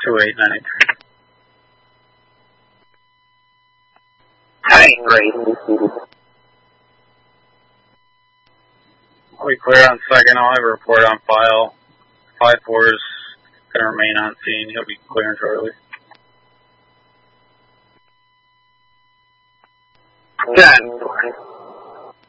2893. We clear on second. I'll have a report on file. 5-4's going to remain on scene. He'll be clearing shortly. 10.